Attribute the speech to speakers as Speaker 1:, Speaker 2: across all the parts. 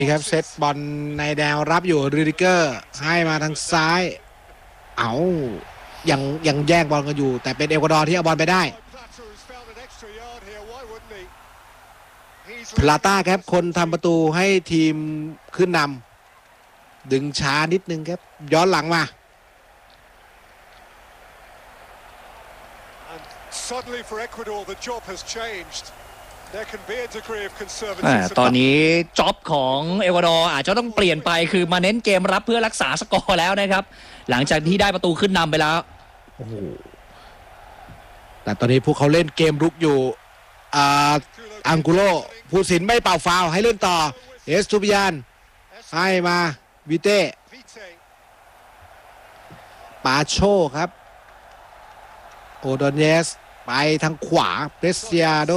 Speaker 1: นี่ครับเซตบอลในแนวรับอยู่รูดิเกอร์ให้มาทางซ้ายยังแย่งบอลกันอยู่แต่เป็นเอกวาดอร์ที่เอาบอลไปได้พลาต้าครับคนทำประตูให้ทีมขึ้นนำดึงช้านิดนึงครับย้อนหลังมา
Speaker 2: ตอนนี้จ็อบของเอกวาดอร์อาจจะต้องเปลี่ยนไปคือมาเน้นเกมรับเพื่อรักษาสกอร์แล้วนะครับหลังจากที่ได้ประตูขึ้นนำไปแล้ว
Speaker 1: โอ้โหแต่ตอนนี้พวกเขาเล่นเกมรุกอยู่อังกุโลผู้สินไม่เป่าฟาวให้เล่นต่อเอสตูปิยานให้มาวิเต้ปาโชครับโอดอนเยสไปทางขวาเปรเซียโด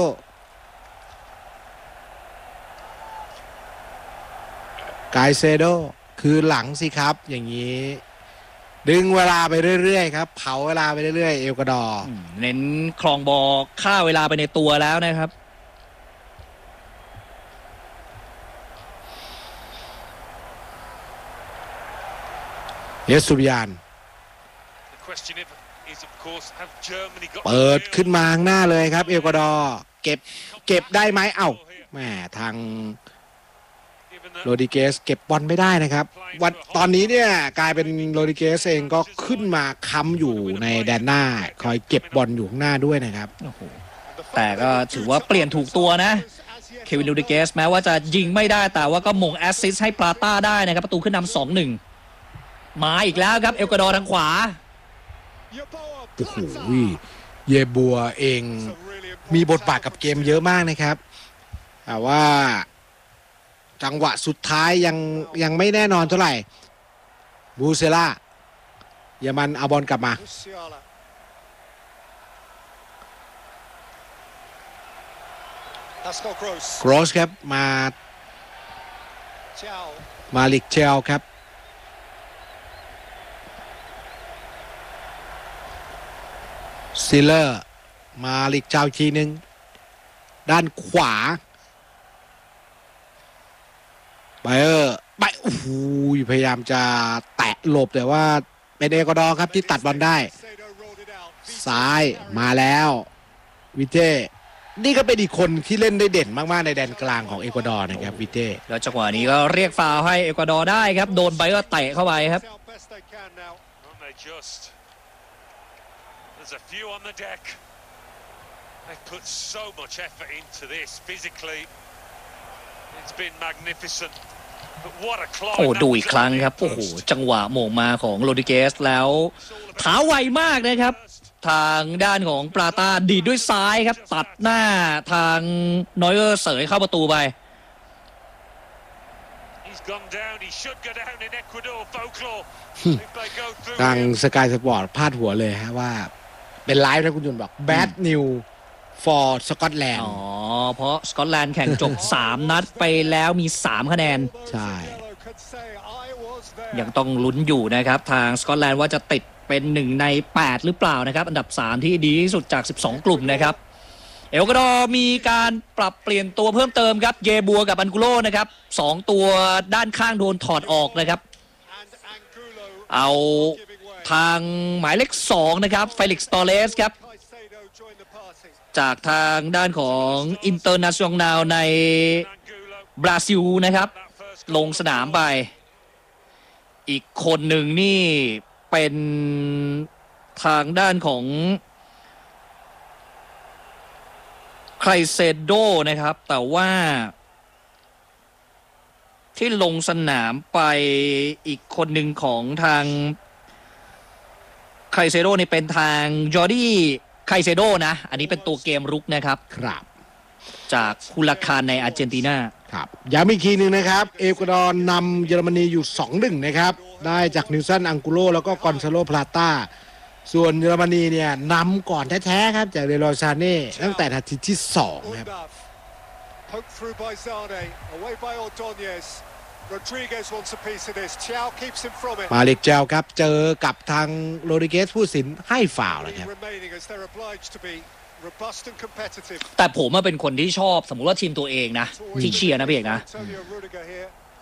Speaker 1: ไกเซโดคือหลังสิครับอย่างนี้ดึงเวลาไปเรื่อยๆครับเผาเวลาไปเรื่อยๆเอกวาดอร์
Speaker 2: เน้นคลองบอลฆ่าเวลาไปในตัวแล้วนะครับ
Speaker 1: เยสุบิยานเปิดขึ้นมาข้างหน้าเลยครับเอกวาดอร์เก็บได้ไหมแม่ทางโรดิเกสเก็บบอลไม่ได้นะครับตอนนี้เนี่ยกลายเป็นโรดิเกสเองก็ขึ้นมาค้ำอยู่ในแดนหน้าคอยเก็บบอลอยู่ข้างหน้าด้วยนะครับ
Speaker 2: แต่ก็ถือว่าเปลี่ยนถูกตัวนะเควินโรดิเกสแม้ว่าจะยิงไม่ได้แต่ว่าก็มงแอสซิสต์ให้ปลาต้าได้นะครับประตูขึ้นนำ 2-1 มาอีกแล้วครับเอกวาดอร์ทางขวา
Speaker 1: โอ้โหเยบัวเองมีบทบาทกับเกมเยอะมากนะครับแต่ว่าจังหวะสุดท้ายยังไม่แน่นอนเท่าไหร่บูเซล่าเยมันเอาบอลกลับมาโกรสครับมาลิกเชลครับซิลเลอร์มาลิกเจ้าทีนึงด้านขวาไปโอ้โหพยายามจะแตะหลบแต่ว่าเป็นเอกวาดอร์ครับที่ตัดบอลได้ซ้ายมาแล้ววิเต้นี่ก็เป็นอีกคนที่เล่นได้เด่นมากๆในแดนกลางของเอกวาดอร์นะครับวิเต้
Speaker 2: แล้วจังหวะนี้ก็เรียกฟาวล์ให้เอกวาดอร์ได้ครับโดนไปก็เตะเข้าไปครับดูอีกครั้งครับโอ้โหจังหวะโหม่งมาของโรดิเกสแล้วเท้าไวมากนะครับทางด้านของปลาตาดีดด้วยซ้ายครับตัดหน้าทางนอยเออร์เสยเข้าประตูไป
Speaker 1: ทางสกายสปอร์ตพาดหัวเลยฮะว่าเป็นไลฟ์นะคุณยุนบอก Bad News for สกอตแลนด์
Speaker 2: เพราะสกอตแลนด์แข่งจบ 3 นัดไปแล้วมี 3 คะแนน
Speaker 1: ใช่
Speaker 2: ยังต้องลุ้นอยู่นะครับทางสกอตแลนด์ว่าจะติดเป็น1ใน8หรือเปล่านะครับอันดับ3ที่ดีที่สุดจาก12กลุ่มนะครับเอกวาดอร์มีการปรับเปลี่ยนตัวเพิ่มเติมครับเยบัวกับอันกุโลนะครับ2ตัวด้านข้างโดนถอดออกนะครับเอาทางหมายเลข2นะครับเฟลิกซ์ตอเรสครับจากทางด้านของอินเตอร์เนชั่นแนลในบราซิลนะครับลงสนามไปอีกคนหนึ่งนี่เป็นทางด้านของไคเซโดนะครับแต่ว่าที่ลงสนามไปอีกคนหนึ่งของทางไคเซโดนี่เป็นทางจอร์ดี้ไคเซโดนะอันนี้เป็นตัวเกมรุกนะครับจากคูลาคานในอาร์เจนตินา
Speaker 1: ครับย้ำอีกทีหนึ่งนะครับเอกวาดอร์นำเยอรมนีอยู่ 2-1 นะครับได้จากนิวซันอังกุโลแล้วก็กอนซาโลพลาต้าส่วนเยอรมนีเนี่ยนำก่อนแท้ๆครับจากเดโรซาเน่ตั้งแต่นาทีที่2ครับมาลิกเจลครับเจอกับทางโรดิเกสผู้สินให้ฟาวล์เลยครับ
Speaker 2: แต่ผมเป็นคนที่ชอบสมมุติว่าทีมตัวเองนะที่เชียร์นะพี่เอกนะ